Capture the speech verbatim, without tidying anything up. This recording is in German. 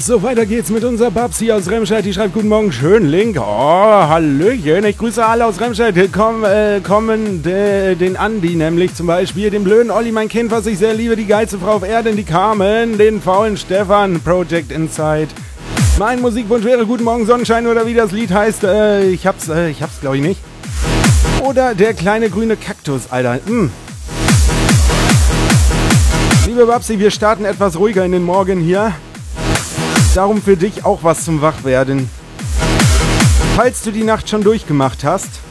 So, weiter geht's mit unserer Babsi aus Remscheid. Die schreibt: Guten Morgen, schön Link. Oh, Hallöchen. Ich grüße alle aus Remscheid. Komm, äh, kommen de, den Andi, nämlich zum Beispiel, den blöden Olli, mein Kind, was ich sehr liebe, die geilste Frau auf Erden, die Carmen, den faulen Stefan, Project Inside. Mein Musikwunsch wäre Guten Morgen Sonnenschein oder wie das Lied heißt. Äh, ich hab's, äh, ich hab's glaube ich nicht. Oder der kleine grüne Kaktus, Alter. Mm. Liebe Babsi, wir starten etwas ruhiger in den Morgen hier. Darum für dich auch was zum Wachwerden. Falls du die Nacht schon durchgemacht hast,